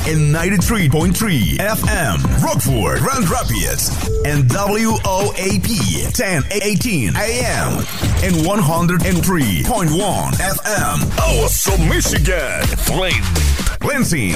en 93.3 FM, Rockford, Grand Rapids, and WOAP 1018 AM, and 103.1 FM, Awesome, Michigan, Flint, Lansing,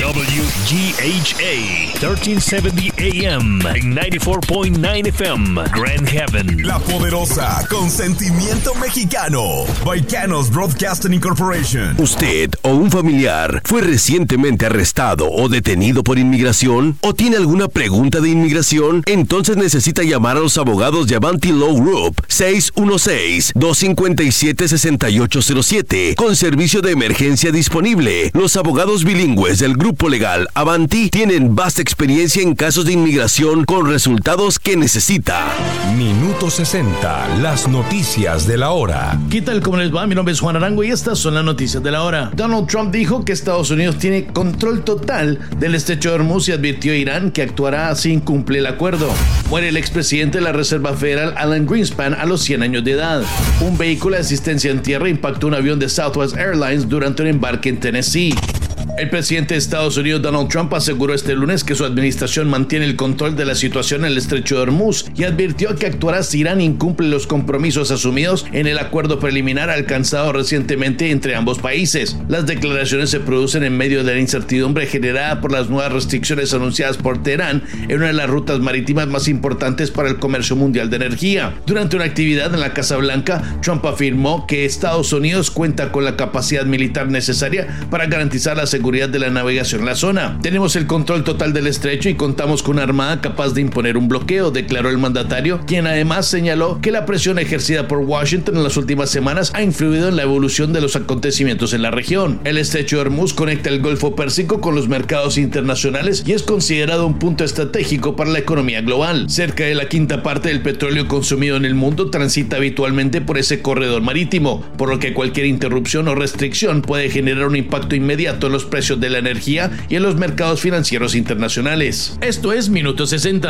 WGHA 1370 AM, and 94.9 FM, Grand Haven, La Poderosa, con sentimiento mexicano, Baicanos Broadcasting Incorporation. ¿Usted o un familiar fue recientemente arrestado o detenido por inmigración? ¿O tiene alguna pregunta de inmigración? Entonces necesita llamar a los abogados de Avanti Law Group 616-257-6807 con servicio de emergencia disponible. Los abogados bilingües del grupo legal Avanti tienen vasta experiencia en casos de inmigración con resultados que necesita. Minuto 60, las noticias de la hora. ¿Qué tal? ¿Cómo les va? Mi nombre es Juan Arango y estas son las noticias de la hora. Donald Trump dijo que Estados Unidos tiene control total del estrecho de Hormuz y advirtió a Irán que actuará si incumple el acuerdo. Muere el expresidente de la Reserva Federal, Alan Greenspan, a los 100 años de edad. Un vehículo de asistencia en tierra impactó un avión de Southwest Airlines durante un embarque en Tennessee. El presidente de Estados Unidos, Donald Trump, aseguró este lunes que su administración mantiene el control de la situación en el estrecho de Hormuz y advirtió que actuará si Irán incumple los compromisos asumidos en el acuerdo preliminar alcanzado recientemente entre ambos países. Las declaraciones se producen en medio de la incertidumbre generada por las nuevas restricciones anunciadas por Teherán en una de las rutas marítimas más importantes para el comercio mundial de energía. Durante una actividad en la Casa Blanca, Trump afirmó que Estados Unidos cuenta con la capacidad militar necesaria para garantizar la seguridad de la navegación en la zona. Tenemos el control total del estrecho y contamos con una armada capaz de imponer un bloqueo, declaró el mandatario, quien además señaló que la presión ejercida por Washington en las últimas semanas ha influido en la evolución de los acontecimientos en la región. El estrecho de Hormuz conecta el Golfo Pérsico con los mercados internacionales y es considerado un punto estratégico para la economía global. Cerca de la quinta parte del petróleo consumido en el mundo transita habitualmente por ese corredor marítimo, por lo que cualquier interrupción o restricción puede generar un impacto inmediato en los precios de la energía y en los mercados financieros internacionales. Esto es Minuto 60.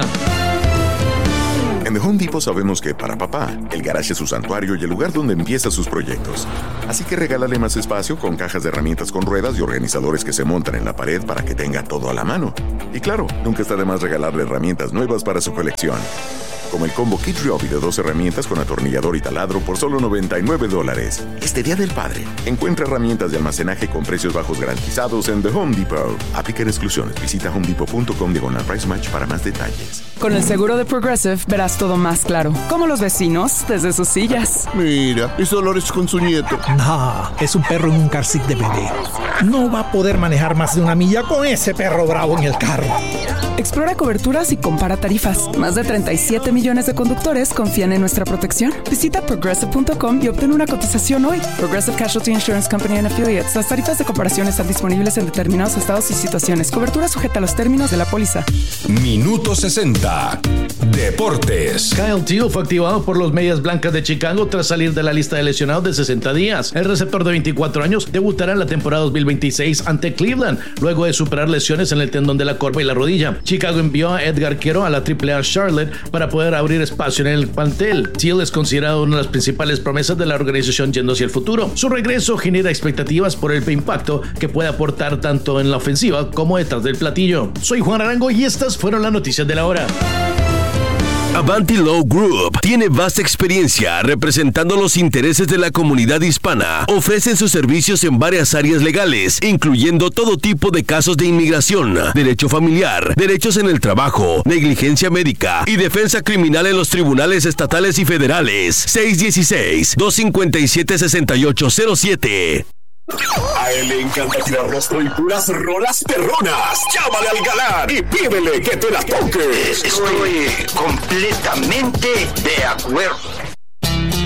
En The Home Depot sabemos que para papá, el garaje es su santuario y el lugar donde empieza sus proyectos. Así que regálale más espacio con cajas de herramientas con ruedas y organizadores que se montan en la pared para que tenga todo a la mano. Y claro, nunca está de más regalarle herramientas nuevas para su colección. Como el combo Kit Ryobi de 2 herramientas con atornillador y taladro por solo $99. Este Día del Padre, encuentra herramientas de almacenaje con precios bajos garantizados en The Home Depot. Aplican exclusiones. Visita homedepot.com/price match para más detalles. Con el seguro de Progressive verás todo más claro. Como los vecinos desde sus sillas. Mira, es Dolores con su nieto. No, es un perro en un car seat de bebé. No va a poder manejar más de 1 milla con ese perro bravo en el carro. Explora coberturas y compara tarifas. Más de 37 millones de conductores confían en nuestra protección. Visita Progressive.com y obtén una cotización hoy. Progressive Casualty Insurance Company and Affiliates. Las tarifas de comparación están disponibles en determinados estados y situaciones. Cobertura sujeta a los términos de la póliza. Minuto 60, Deportes. Kyle Teal fue activado por los Medias Blancas de Chicago tras salir de la lista de lesionados de 60 días. El receptor de 24 años debutará en la temporada 2026 ante Cleveland, luego de superar lesiones en el tendón de la corva y la rodilla. Chicago envió a Edgar Quero a la AAA Charlotte para poder abrir espacio en el plantel. Teal es considerado una de las principales promesas de la organización yendo hacia el futuro. Su regreso genera expectativas por el impacto que puede aportar tanto en la ofensiva como detrás del platillo. Soy Juan Arango y estas fueron las noticias de la hora. Avanti Law Group tiene vasta experiencia representando los intereses de la comunidad hispana. Ofrecen sus servicios en varias áreas legales, incluyendo todo tipo de casos de inmigración, derecho familiar, derechos en el trabajo, negligencia médica y defensa criminal en los tribunales estatales y federales. 616-257-6807. A él le encanta tirar rostro y puras rolas perronas. Llámale al galán y pídele que te la toque. Estoy completamente de acuerdo.